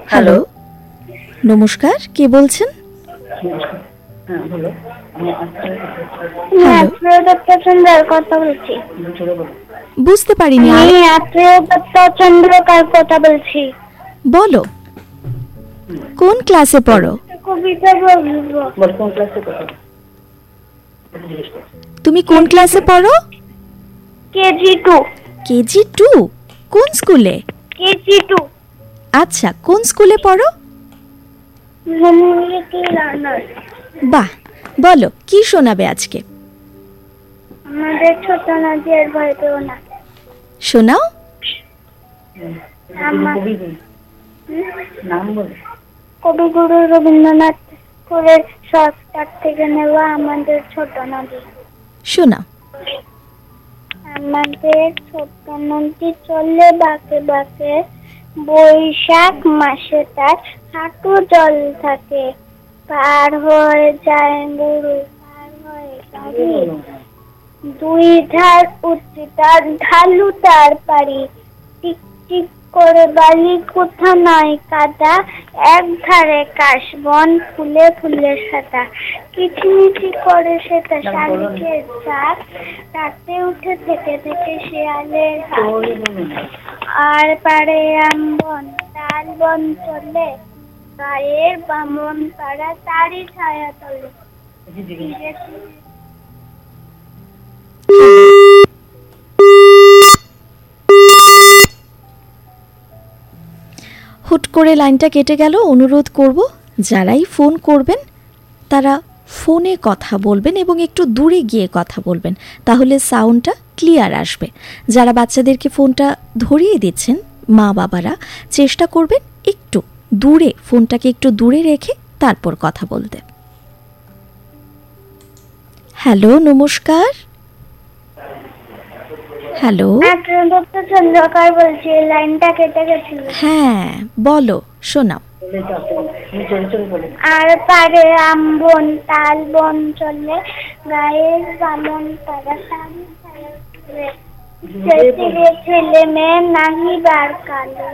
Hello, নমস্কার, কে বলছেন? Hello, কথা বলছি। বুঝতে পারিনি। আমি চন্দ্রকার কথা বলছি। বলো, কোন ক্লাসে পড়ো? কবিতা বলবো। কোন ক্লাসে পড়ো? তুমি কোন ক্লাসে পড়ো? কেজি 2। কেজি 2? কোন স্কুলে? কেজি 2। আচ্ছা, কোন স্কুলে পড়ো? বাহ, বলো কি শোনাবে আজকে? আমাদের ছোট নদীর ভয় পেও না। শোনাও। কবিগুরু রবীন্দ্রনাথ ঠাকুরের সত্তার থেকে নেওয়া আমাদের ছোট নদী। শোনাও। আমাদের ছোট নদী চলে বাঁকে বাঁকে, বৈশাখ মাসে তার হাঁটু জল থাকে। পার হয়ে যায় গরু, পার হয়ে গাড়ি, দুই ধার উঁচু তার ঢালু তার পারি। টিক টিক করে বালি কোথা নয় কাদা, এক ধারে কাশবন ফুলে ফুলে সাদা। কিচিমিচি করে সেটা শালিকের ডাক, রাতে উঠে থেকে থেকে শিয়ালের হাঁক। আর পারে আমবন তাল বন চলে, গায়ের বামন পাড়া তারই ছায়া তলে। হুট করে লাইনটা কেটে গেল। অনুরোধ করব, যারাই ফোন করবেন তারা ফোনে কথা বলবেন এবং একটু দূরে গিয়ে কথা বলবেন, তাহলে সাউন্ডটা ক্লিয়ার আসবে। যারা বাচ্চাদেরকে ফোনটা ধরিয়ে দিচ্ছেন, মা বাবারা চেষ্টা করবেন একটু দূরে, ফোনটাকে একটু দূরে রেখে তারপর কথা বলতে। হ্যালো, নমস্কার। হ্যালো, চন্দ্রকার বলছি, লাইনটা কেটে গেছিল। হ্যাঁ, বলো, শোনাও। আর পারে আমবন তাল বন চলে, গায়ের বামন পাড়া তারই ছায়া তলে। ছেলে মেয়ে নাহি বার কালে,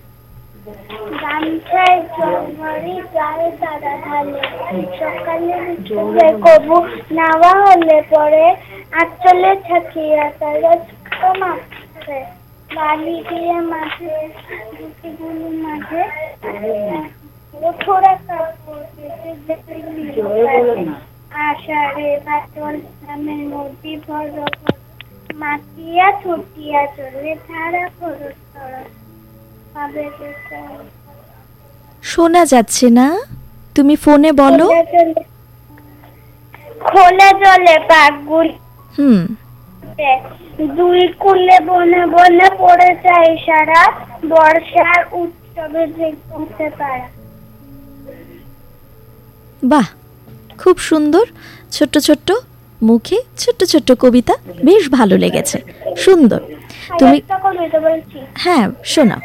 গামছায় জল ভরি গায়ে তারা ঢালে। সকালে বিকেলে কবু নাওয়া হলে পরে, আঁচলে ছাকিয়া তারা মাছে বালি দিয়ে মাঝে গুলো মাঝে ওঠোরা কাপড় আষাঢ়ে বাদল নামে নদী ভর মাতিয়া ছুটিয়া চলে ধারা খরচ খরচ। শোনা যাচ্ছে না, তুমি ফোনে বলো। খোলা জলে পাকগুলি দুই কুলে বনে বনে পড়ে যায় সারা, বর্ষার উৎসবে জেগে পারা। বাহ, খুব সুন্দর। ছোট্ট ছোট্ট মুখে ছোট্ট ছোট্ট কবিতা, বেশ ভালো লেগেছে, সুন্দর। তুমি হ্যাঁ, শোনাও।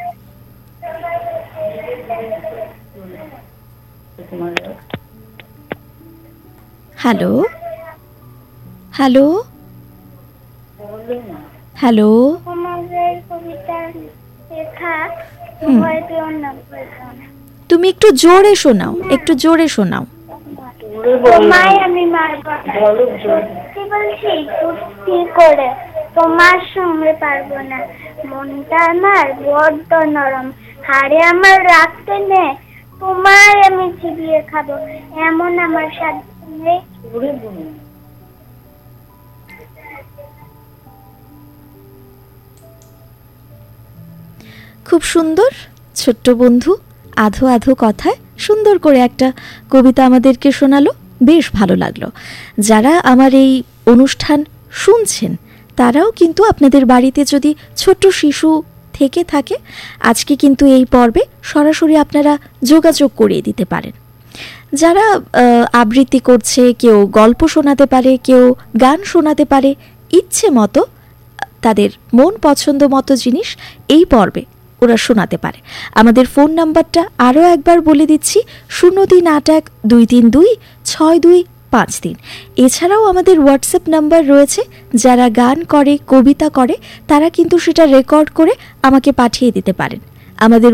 Hello, hello, hello. তুমি একটু জোরে শোনাও, একটু জোরে শোনাও। তোমায় আমি মারব না, সত্যি বলছি, কুস্তি করে তোমার সঙ্গে পারবো না। মনটা আমার বড্ড নরম, হাড়ে আমার রাখতে নে, তোমায় আমি চিবিয়ে খাবো, এমন আমার সাধ্য নেই। খুব সুন্দর ছোট্ট বন্ধু, আধো আধো কথায় সুন্দর করে একটা কবিতা আমাদেরকে শোনালো, বেশ ভালো লাগলো। যারা আমার এই অনুষ্ঠান শুনছেন তারাও কিন্তু আপনাদের বাড়িতে যদি ছোট্ট শিশু থেকে থাকে, আজকে কিন্তু এই পর্বে সরাসরি আপনারা যোগাযোগ করিয়ে দিতে পারেন। যারা আবৃত্তি করছে, কেউ গল্প শোনাতে পারে, কেউ গান শোনাতে পারে, ইচ্ছে মতো তাদের মন পছন্দ মতো জিনিস এই পর্বে ওরা শোনাতে পারে। আমাদের ফোন নাম্বারটা আরও একবার বলে দিচ্ছি, 0382236253। এছাড়াও আমাদের হোয়াটসঅ্যাপ নাম্বার রয়েছে। যারা গান করে, কবিতা করে, তারা কিন্তু সেটা রেকর্ড করে আমাকে পাঠিয়ে দিতে পারেন। আমাদের